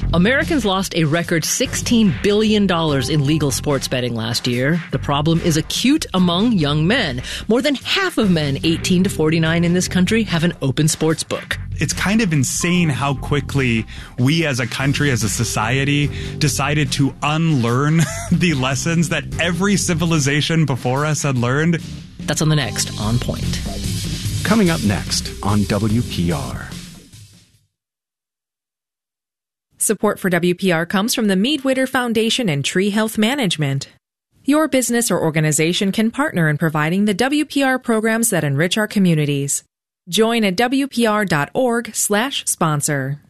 Americans lost a record $16 billion in legal sports betting last year. The problem is acute among young men. More than half of men 18 to 49 in this country have an open sports book. It's kind of insane how quickly we as a country, as a society, decided to unlearn the lessons that every civilization before us had learned. That's on the next On Point. Coming up next on WPR. Support for WPR comes from the Mead-Witter Foundation and Tree Health Management. Your business or organization can partner in providing the WPR programs that enrich our communities. Join at WPR.org/sponsor.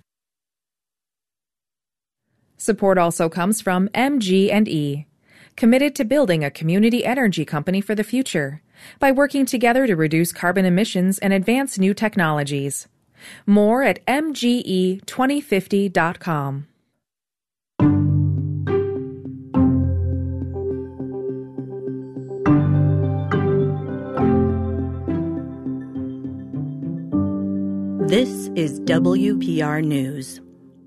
Support also comes from MG&E, committed to building a community energy company for the future by working together to reduce carbon emissions and advance new technologies. More at mge2050.com. This is WPR News.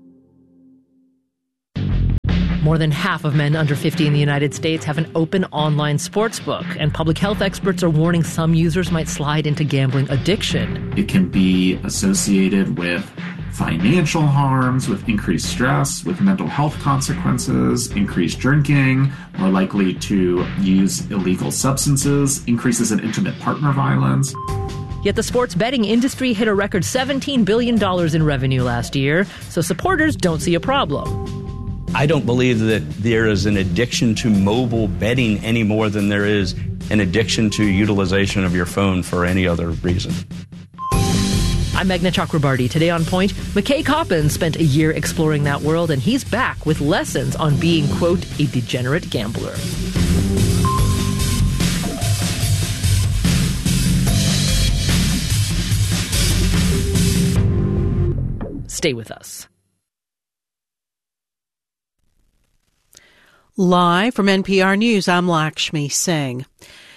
More than half of men under 50 in the United States have an open online sports book, and public health experts are warning some users might slide into gambling addiction. It can be associated with financial harms, with increased stress, with mental health consequences, increased drinking, more likely to use illegal substances, increases in intimate partner violence. Yet the sports betting industry hit a record $17 billion in revenue last year, so supporters don't see a problem. I don't believe that there is an addiction to mobile betting any more than there is an addiction to utilization of your phone for any other reason. I'm Meghna Chakrabarty. Today on Point, McKay Coppins spent a year exploring that world, and he's back with lessons on being, quote, a degenerate gambler. Stay with us. Live from NPR News, I'm Lakshmi Singh.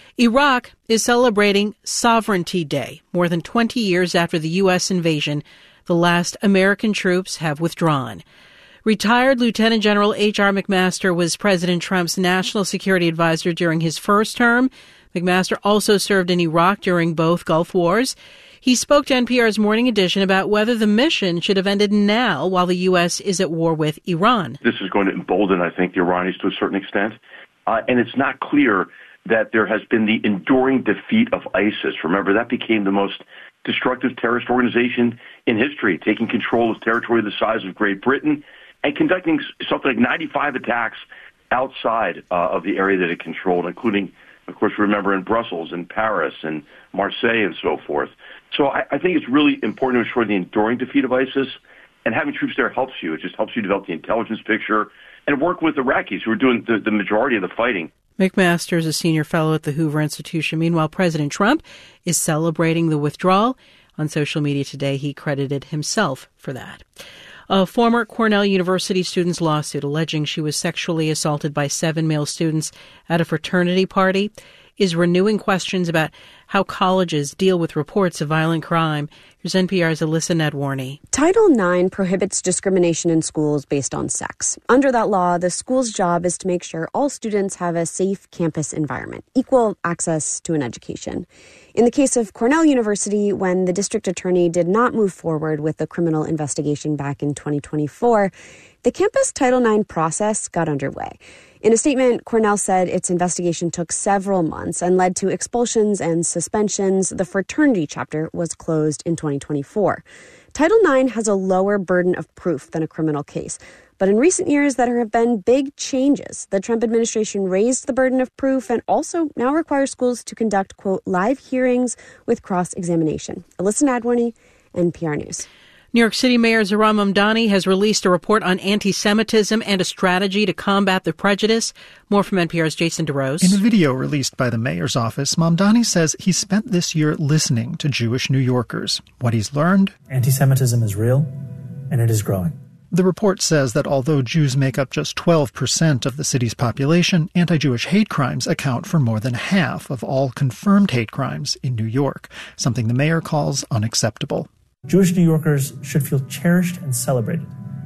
Iraq is celebrating Sovereignty Day. More than 20 years after the U.S. invasion, the last American troops have withdrawn. Retired Lieutenant General H.R. McMaster was President Trump's national security advisor during his first term. McMaster also served in Iraq during both Gulf Wars. He spoke to NPR's Morning Edition about whether the mission should have ended now while the U.S. is at war with Iran. This is going to embolden, I think, the Iranians to a certain extent. And it's not clear that there has been the enduring defeat of ISIS. Remember, that became the most destructive terrorist organization in history, taking control of territory the size of Great Britain and conducting something like 95 attacks outside of the area that it controlled, including, of course, remember, in Brussels and Paris and Marseille and so forth. So I think it's really important to ensure the enduring defeat of ISIS, and having troops there helps you. It just helps you develop the intelligence picture and work with Iraqis who are doing the majority of the fighting. McMaster is a senior fellow at the Hoover Institution. Meanwhile, President Trump is celebrating the withdrawal. On social media today, he credited himself for that. A former Cornell University student's lawsuit alleging she was sexually assaulted by 7 male students at a fraternity party is renewing questions about how colleges deal with reports of violent crime. Here's NPR's Alyssa Nedwarney. Title IX prohibits discrimination in schools based on sex. Under that law, the school's job is to make sure all students have a safe campus environment, equal access to an education. In the case of Cornell University, when the district attorney did not move forward with the criminal investigation back in 2024, the campus Title IX process got underway. In a statement, Cornell said its investigation took several months and led to expulsions and suspensions. The fraternity chapter was closed in 2024. Title IX has a lower burden of proof than a criminal case. But in recent years, there have been big changes. The Trump administration raised the burden of proof and also now requires schools to conduct, quote, live hearings with cross-examination. Alyssa Nadwarney, NPR News. New York City Mayor Zohran Mamdani has released a report on anti-Semitism and a strategy to combat the prejudice. More from NPR's Jason DeRose. In a video released by the mayor's office, Mamdani says he spent this year listening to Jewish New Yorkers. What he's learned? Anti-Semitism is real, and it is growing. The report says that although Jews make up just 12% of the city's population, anti-Jewish hate crimes account for more than half of all confirmed hate crimes in New York, something the mayor calls unacceptable. Jewish New Yorkers should feel cherished and celebrated,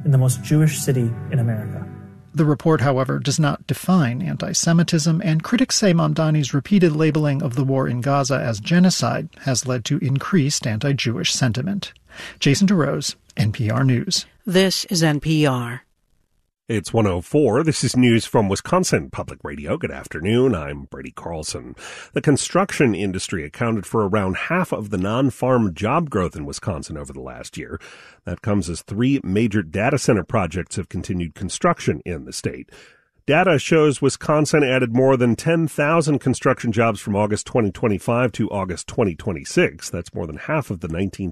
in the most Jewish city in America. The report, however, does not define anti-Semitism, and critics say Mamdani's repeated labeling of the war in Gaza as genocide has led to increased anti-Jewish sentiment. Jason DeRose, NPR News. This is NPR. It's 1:04. This is news from Wisconsin Public Radio. Good afternoon. I'm Brady Carlson. The construction industry accounted for around half of the non-farm job growth in Wisconsin over the last year. That comes as 3 major data center projects have continued construction in the state. Data shows Wisconsin added more than 10,000 construction jobs from August 2025 to August 2026. That's more than half of the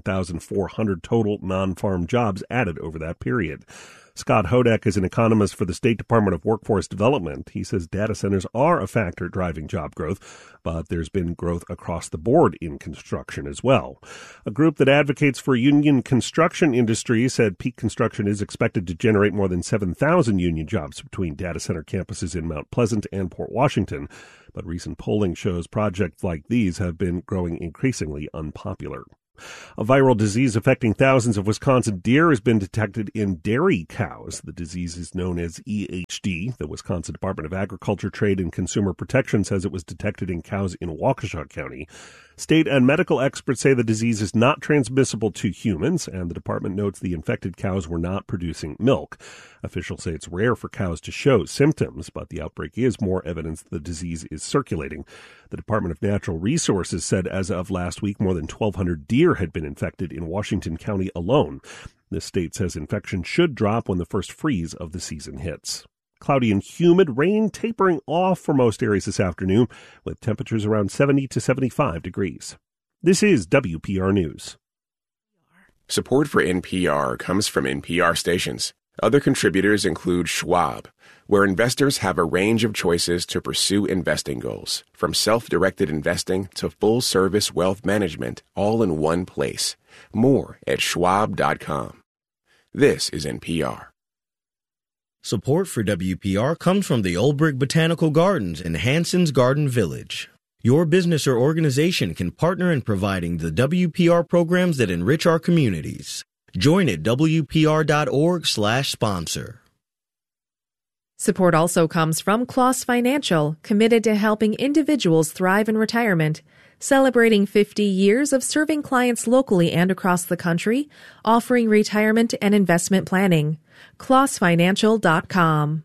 19,400 total non-farm jobs added over that period. Scott Hodak is an economist for the State Department of Workforce Development. He says data centers are a factor driving job growth, but there's been growth across the board in construction as well. A group that advocates for union construction industry said peak construction is expected to generate more than 7,000 union jobs between data center campuses in Mount Pleasant and Port Washington. But recent polling shows projects like these have been growing increasingly unpopular. A viral disease affecting thousands of Wisconsin deer has been detected in dairy cows. The disease is known as EHD. The Wisconsin Department of Agriculture, Trade, and Consumer Protection says it was detected in cows in Waukesha County. State and medical experts say the disease is not transmissible to humans, and the department notes the infected cows were not producing milk. Officials say it's rare for cows to show symptoms, but the outbreak is more evidence the disease is circulating. The Department of Natural Resources said as of last week, more than 1,200 deer had been infected in Washington County alone. The state says infection should drop when the first freeze of the season hits. Cloudy and humid, rain tapering off for most areas this afternoon, with temperatures around 70 to 75 degrees. This is WPR News. Support for NPR comes from NPR stations. Other contributors include Schwab, where investors have a range of choices to pursue investing goals, from self-directed investing to full-service wealth management, all in one place. More at schwab.com. This is NPR. Support for WPR comes from the Old Brick Botanical Gardens in Hanson's Garden Village. Your business or organization can partner in providing the WPR programs that enrich our communities. Join at WPR.org/sponsor. Support also comes from Kloss Financial, committed to helping individuals thrive in retirement. Celebrating 50 years of serving clients locally and across the country, offering retirement and investment planning. KlossFinancial.com.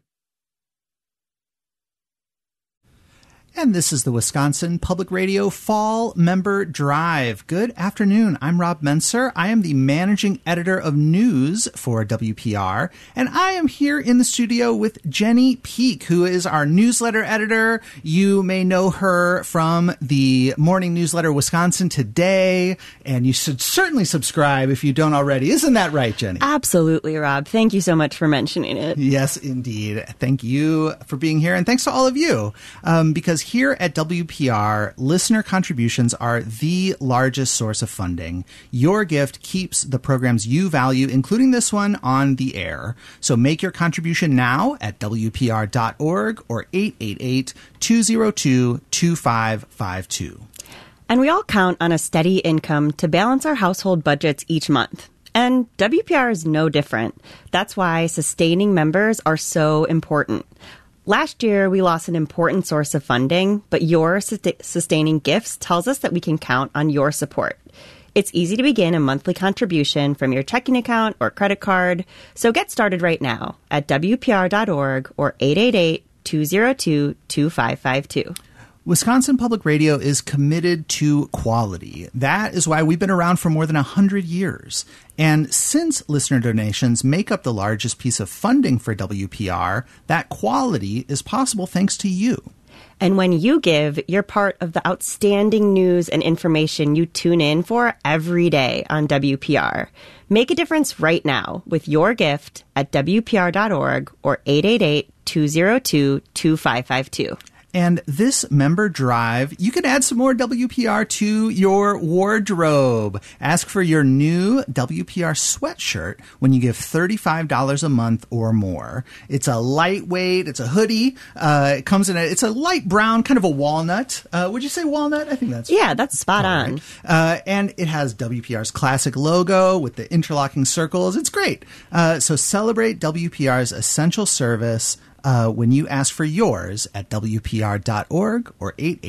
And this is the Wisconsin Public Radio Fall Member Drive. Good afternoon. I'm Rob Menser. I am the managing editor of news for WPR, and I am here in the studio with Jenny Peek, who is our newsletter editor. You may know her from the morning newsletter Wisconsin Today, and you should certainly subscribe if you don't already. Isn't that right, Jenny? Absolutely, Rob. Thank you so much for mentioning it. Yes, indeed. Thank you for being here, and thanks to all of you, because here at WPR, listener contributions are the largest source of funding. Your gift keeps the programs you value, including this one, on the air. So make your contribution now at WPR.org or 888-202-2552. And we all count on a steady income to balance our household budgets each month. And WPR is no different. That's why sustaining members are so important. Last year, we lost an important source of funding, but your sustaining gifts tells us that we can count on your support. It's easy to begin a monthly contribution from your checking account or credit card, so get started right now at WPR.org or 888-202-2552. Wisconsin Public Radio is committed to quality. That is why we've been around for more than 100 years. And since listener donations make up the largest piece of funding for WPR, that quality is possible thanks to you. And when you give, you're part of the outstanding news and information you tune in for every day on WPR. Make a difference right now with your gift at WPR.org or 888-202-2552. And this member drive, you can add some more WPR to your wardrobe. Ask for your new WPR sweatshirt when you give $35 a month or more. It's a lightweight, it's a hoodie. It comes in it's a light brown, kind of a walnut. Would you say walnut? I think that's that's spot on. And it has WPR's classic logo with the interlocking circles. It's great. So celebrate WPR's essential service when you ask for yours at WPR.org or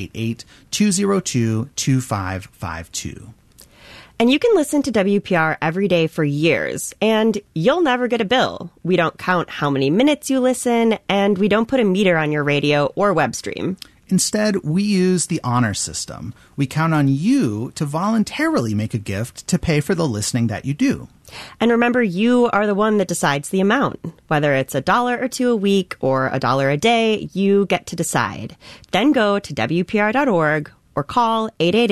888-202-2552. And you can listen to WPR every day for years, and you'll never get a bill. We don't count how many minutes you listen, and we don't put a meter on your radio or web stream. Instead, we use the honor system. We count on you to voluntarily make a gift to pay for the listening that you do. And remember, you are the one that decides the amount. Whether it's $1 or $2 a week or $1 a day, you get to decide. Then go to WPR.org or call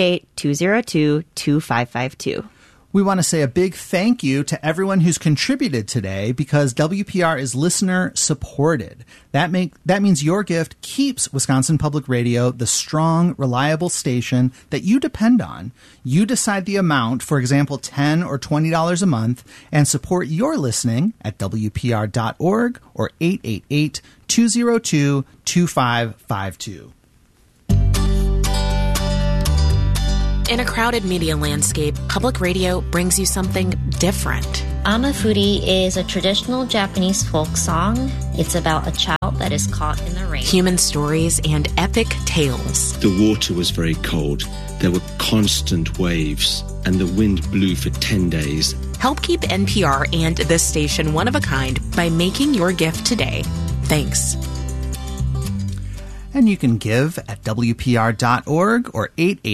888-202-2552. We want to say a big thank you to everyone who's contributed today because WPR is listener supported. That means your gift keeps Wisconsin Public Radio the strong, reliable station that you depend on. You decide the amount, for example, $10 or $20 a month, and support your listening at WPR.org or 888-202-2552. In a crowded media landscape, public radio brings you something different. Amafuri is a traditional Japanese folk song. It's about a child that is caught in the rain. Human stories and epic tales. The water was very cold. There were constant waves, and the wind blew for 10 days. Help keep NPR and this station one of a kind by making your gift today. Thanks. And you can give at WPR.org or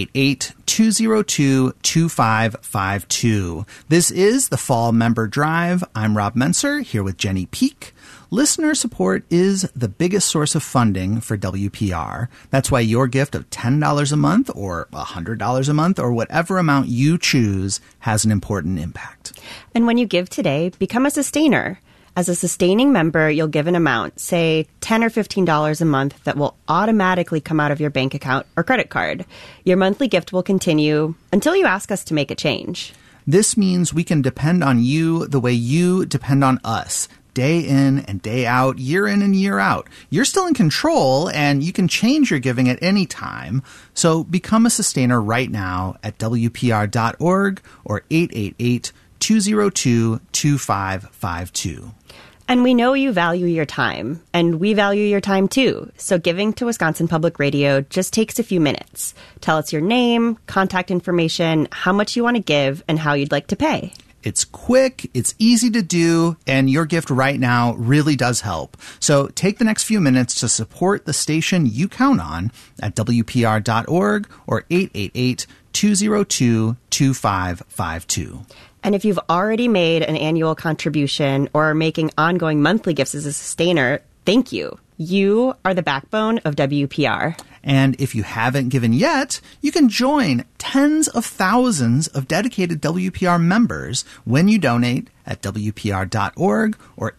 888-202-2552. This is the Fall Member Drive. I'm Rob Menser, here with Jenny Peek. Listener support is the biggest source of funding for WPR. That's why your gift of $10 a month or $100 a month or whatever amount you choose has an important impact. And when you give today, become a sustainer. As a sustaining member, you'll give an amount, say $10 or $15 a month, that will automatically come out of your bank account or credit card. Your monthly gift will continue until you ask us to make a change. This means we can depend on you the way you depend on us, day in and day out, year in and year out. You're still in control, and you can change your giving at any time. So become a sustainer right now at WPR.org or 888-202-2552. And we know you value your time, and we value your time too. So giving to Wisconsin Public Radio just takes a few minutes. Tell us your name, contact information, how much you want to give, and how you'd like to pay. It's quick, it's easy to do, and your gift right now really does help. So take the next few minutes to support the station you count on at WPR.org or 888-202-2552. And if you've already made an annual contribution or are making ongoing monthly gifts as a sustainer, thank you. You are the backbone of WPR. And if you haven't given yet, you can join tens of thousands of dedicated WPR members when you donate at WPR.org or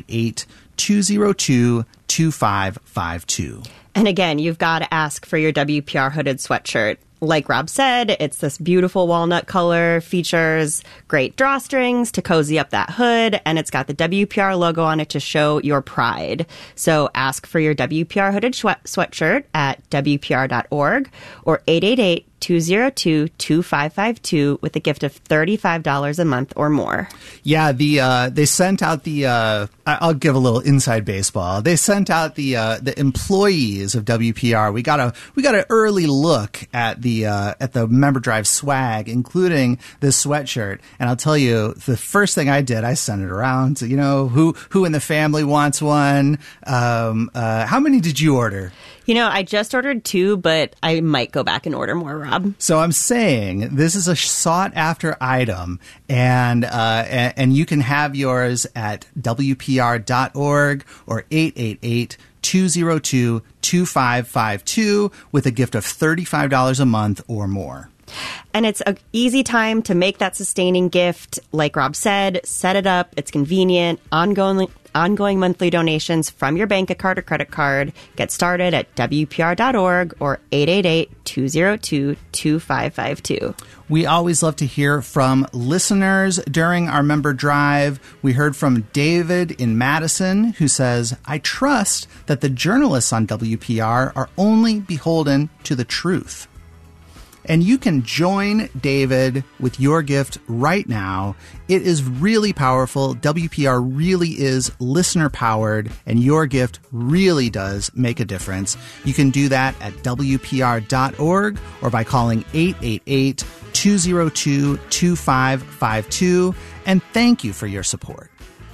888-202-2552. And again, you've got to ask for your WPR hooded sweatshirt. Like Rob said, it's this beautiful walnut color, features great drawstrings to cozy up that hood, and it's got the WPR logo on it to show your pride. So ask for your WPR hooded sweatshirt at WPR.org or 888-202-2552 with a gift of $35 a month or more. Yeah, they sent out I'll give a little inside baseball. They sent out the employees of WPR. We got an early look at the member drive swag, including this sweatshirt. And I'll tell you, the first thing I did, I sent it around to, who in the family wants one. How many did you order? I just ordered 2, but I might go back and order more, Rob. So I'm saying this is a sought-after item, and you can have yours at WPR.org or 888-202-2552 with a gift of $35 a month or more. And it's an easy time to make that sustaining gift. Like Rob said, set it up. It's convenient. Ongoing monthly donations from your bank account or credit card. Get started at WPR.org or 888-202-2552. We always love to hear from listeners during our member drive. We heard from David in Madison, who says, I trust that the journalists on WPR are only beholden to the truth. And you can join David with your gift right now. It is really powerful. WPR really is listener-powered, and your gift really does make a difference. You can do that at WPR.org or by calling 888-202-2552. And thank you for your support.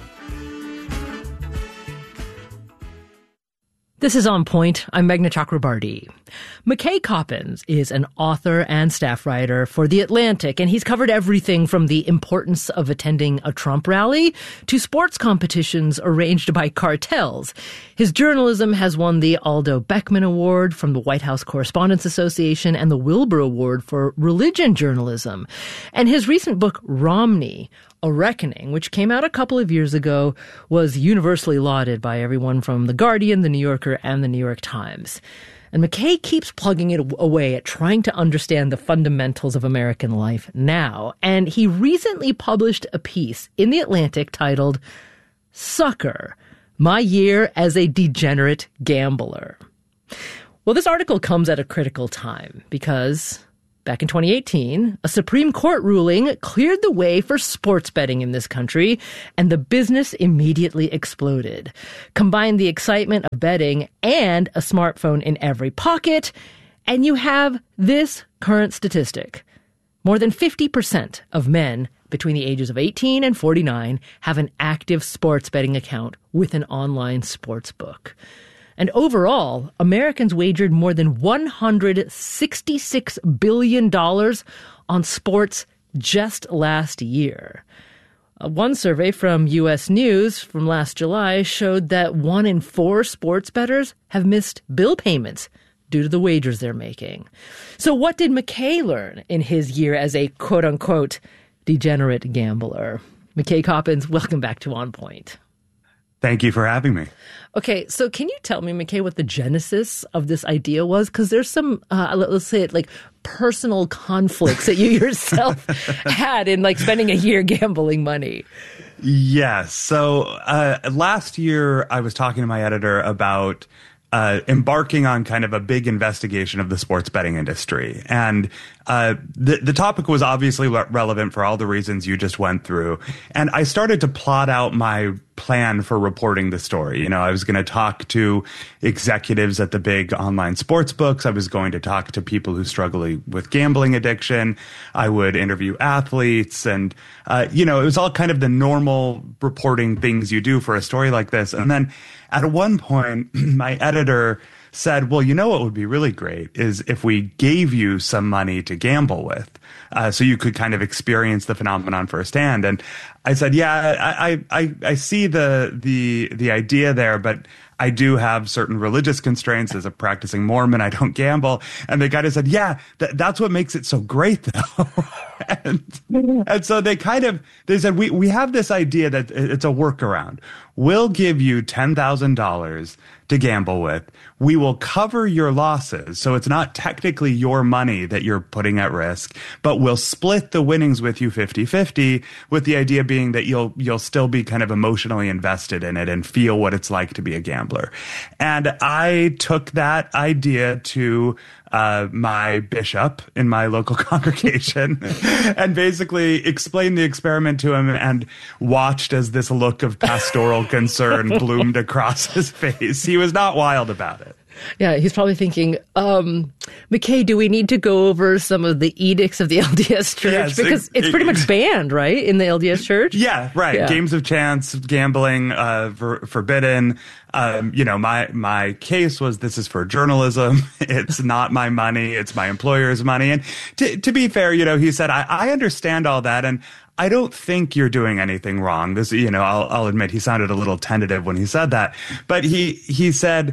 This is On Point. I'm Meghna Chakrabarty. McKay Coppins is an author and staff writer for The Atlantic, and he's covered everything from the importance of attending a Trump rally to sports competitions arranged by cartels. His journalism has won the Aldo Beckman Award from the White House Correspondents Association and the Wilbur Award for religion journalism. And his recent book, Romney, A Reckoning, which came out a couple of years ago, was universally lauded by everyone from The Guardian, The New Yorker, and The New York Times. And McKay keeps plugging it away at trying to understand the fundamentals of American life now. And he recently published a piece in The Atlantic titled, Sucker, My Year as a Degenerate Gambler. Well, this article comes at a critical time because back in 2018, a Supreme Court ruling cleared the way for sports betting in this country, and the business immediately exploded. Combine the excitement of betting and a smartphone in every pocket, and you have this current statistic. More than 50% of men between the ages of 18 and 49 have an active sports betting account with an online sports book. And overall, Americans wagered more than $166 billion on sports just last year. One survey from U.S. News from last July showed that 1 in 4 sports bettors have missed bill payments due to the wagers they're making. So what did McKay learn in his year as a quote-unquote degenerate gambler? McKay Coppins, welcome back to On Point. Thank you for having me. Okay, so can you tell me, McKay, what the genesis of this idea was? Because there's some, let's say it, like personal conflicts that you yourself had in like spending a year gambling money. Yes. So last year I was talking to my editor about embarking on kind of a big investigation of the sports betting industry. And the topic was obviously relevant for all the reasons you just went through. And I started to plot out my plan for reporting the story. You know, I was going to talk to executives at the big online sports books. I was going to talk to people who struggle with gambling addiction. I would interview athletes. And, it was all kind of the normal reporting things you do for a story like this. And then at one point, my editor said, well, you know what would be really great is if we gave you some money to gamble with, so you could kind of experience the phenomenon firsthand. And I said, yeah, I see the idea there, but I do have certain religious constraints. As a practicing Mormon, I don't gamble. And the guy just said, yeah, that's what makes it so great, though. and so they said, we have this idea that it's a workaround. We'll give you $10,000 to gamble with. We will cover your losses. So it's not technically your money that you're putting at risk, but we'll split the winnings with you 50-50, with the idea being that you'll still be kind of emotionally invested in it and feel what it's like to be a gambler. And I took that idea to my bishop in my local congregation and basically explained the experiment to him and watched as this look of pastoral concern bloomed across his face. He was not wild about it. Yeah, he's probably thinking, McKay, do we need to go over some of the edicts of the LDS Church? Yes, because it's pretty much banned, right, in the LDS Church? Yeah, right. Yeah. Games of chance, gambling, forbidden. My case was this is for journalism. It's not my money. It's my employer's money. And to be fair, he said, I understand all that. And I don't think you're doing anything wrong. This, I'll admit he sounded a little tentative when he said that. But he said,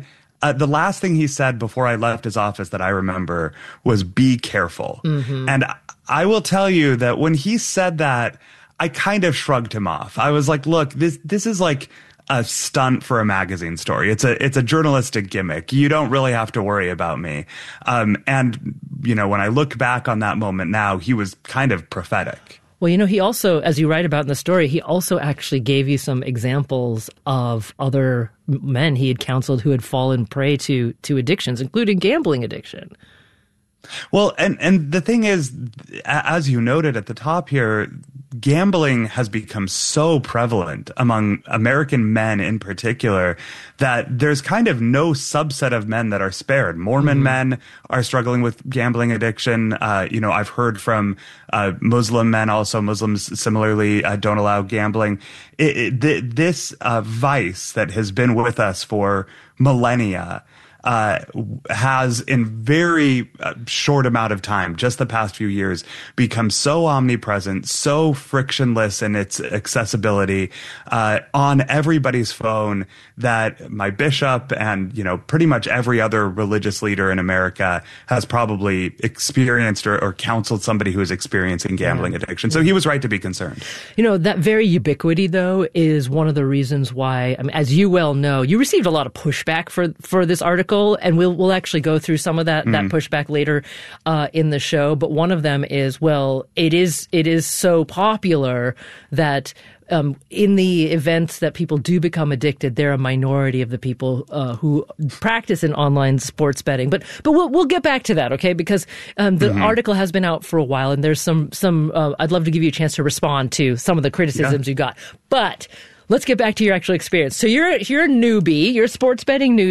the last thing he said before I left his office that I remember was be careful. Mm-hmm. And I will tell you that when he said that, I kind of shrugged him off. I was like, look, this is like a stunt for a magazine story. It's a journalistic gimmick. You don't really have to worry about me. And, you know, when I look back on that moment now, he was kind of prophetic. Well, you know, he also, as you write about in the story, he also actually gave you some examples of other men he had counseled who had fallen prey to addictions, including gambling addiction. Well, and the thing is, as you noted at the top here, gambling has become so prevalent among American men in particular that there's kind of no subset of men that are spared. Mormon men are struggling with gambling addiction. You know, I've heard from Muslim men also. Muslims similarly don't allow gambling. This vice that has been with us for millennia has in very short amount of time, just the past few years, become so omnipresent, so frictionless in its accessibility on everybody's phone that my bishop and, you know, pretty much every other religious leader in America has probably experienced or counseled somebody who is experiencing gambling addiction. So he was right to be concerned. You know, that very ubiquity, though, is one of the reasons why, I mean, as you well know, you received a lot of pushback for this article. And we'll actually go through some of that pushback later in the show. But one of them is, well, it is so popular that in the events that people do become addicted, they're a minority of the people who practice in online sports betting. But we'll get back to that, okay? Because the article has been out for a while, and there's some I'd love to give you a chance to respond to some of the criticisms you got. But let's get back to your actual experience. So you're a newbie, you're a sports betting newbie.